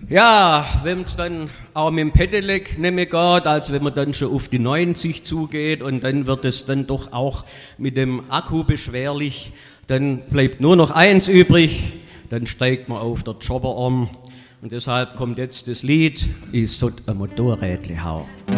Ja, wenn es dann auch mit dem Pedelec nicht mehr geht, als wenn man dann schon auf die 90 zugeht und dann wird es dann doch auch mit dem Akku beschwerlich, dann bleibt nur noch eins übrig, dann steigt man auf der Jobber um und deshalb kommt jetzt das Lied, ich sollt ein Motorrädle hauen.